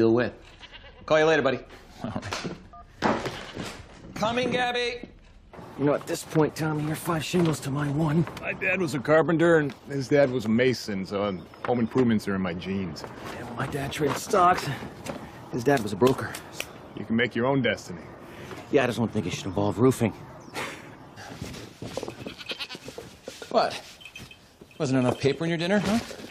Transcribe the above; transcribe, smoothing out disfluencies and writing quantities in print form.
deal with. Call you later, buddy. All right. Coming, Gabby. You know, at this point, Tommy, you're 5 shingles to my 1. My dad was a carpenter, and his dad was a mason, so home improvements are in my genes. Yeah, well, my dad traded stocks. His dad was a broker. You can make your own destiny. Yeah, I just don't think it should involve roofing. What? Wasn't enough paper in your dinner, huh?